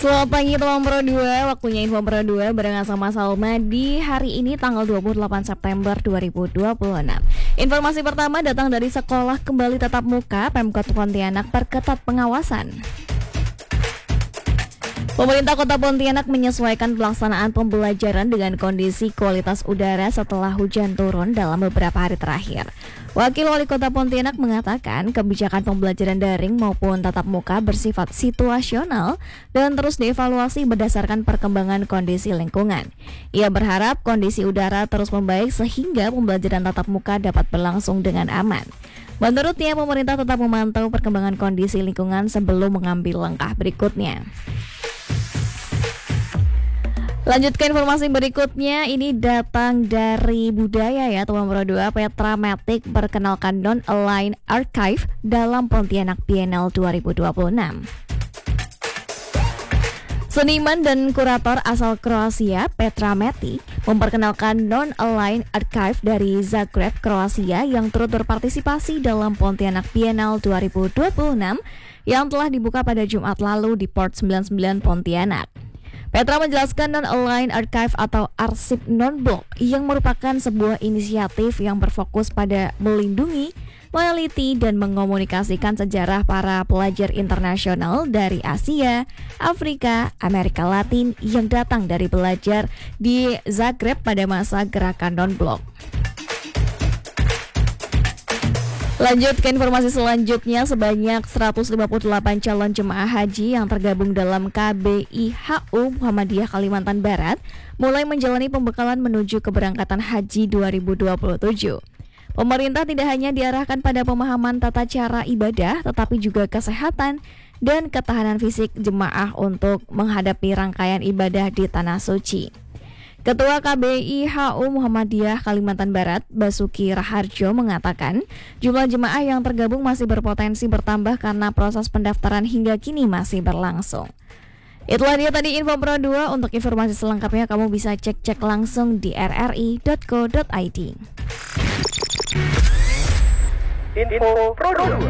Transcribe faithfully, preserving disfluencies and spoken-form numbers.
Selamat pagi teman Pro dua, waktunya Info Pro dua barengan sama Salma di hari ini tanggal dua puluh delapan September dua ribu dua puluh enam. Informasi pertama datang dari Sekolah Kembali Tatap Muka, Pemkot Pontianak perketat pengawasan. Pemerintah Kota Pontianak menyesuaikan pelaksanaan pembelajaran dengan kondisi kualitas udara setelah hujan turun dalam beberapa hari terakhir. Wakil Wali Kota Pontianak mengatakan kebijakan pembelajaran daring maupun tatap muka bersifat situasional dan terus dievaluasi berdasarkan perkembangan kondisi lingkungan. Ia berharap kondisi udara terus membaik sehingga pembelajaran tatap muka dapat berlangsung dengan aman. Menurutnya, pemerintah tetap memantau perkembangan kondisi lingkungan sebelum mengambil langkah berikutnya. Lanjut ke informasi berikutnya, ini datang dari budaya ya teman Pro dua. Petra Matic perkenalkan non-aligned archive dalam Pontianak Bienal dua ribu dua puluh enam. Seniman dan kurator asal Kroasia, Petra Matic, memperkenalkan non-aligned archive dari Zagreb, Kroasia yang turut berpartisipasi dalam Pontianak Bienal dua ribu dua puluh enam yang telah dibuka pada Jumat lalu di Port sembilan puluh sembilan Pontianak. Petra menjelaskan non-aligned archive atau arsip non-blok yang merupakan sebuah inisiatif yang berfokus pada melindungi, meneliti, dan mengomunikasikan sejarah para pelajar internasional dari Asia, Afrika, Amerika Latin yang datang dari belajar di Zagreb pada masa gerakan non-blok. Lanjut ke informasi selanjutnya, sebanyak seratus lima puluh delapan calon jemaah haji yang tergabung dalam K B I H U Muhammadiyah Kalimantan Barat mulai menjalani pembekalan menuju keberangkatan haji dua ribu dua puluh tujuh. Pemerintah tidak hanya diarahkan pada pemahaman tata cara ibadah, tetapi juga kesehatan dan ketahanan fisik jemaah untuk menghadapi rangkaian ibadah di Tanah Suci. Ketua K B I H U Muhammadiyah Kalimantan Barat, Basuki Raharjo, mengatakan jumlah jemaah yang tergabung masih berpotensi bertambah karena proses pendaftaran hingga kini masih berlangsung. Itulah dia tadi Info Pro dua. Untuk informasi selengkapnya kamu bisa cek-cek langsung di r r i dot co dot i d. Info Pro dua.